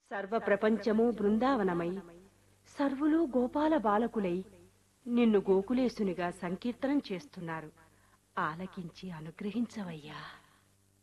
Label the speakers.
Speaker 1: సర్వ ప్రపంచము బృందావనమై సర్వులు గోపాల బాలకులై నిన్ను గోకులేశునిగా సంకీర్తనం చేస్తున్నారు. ఆలకించి అనుగ్రహించవయ్యా.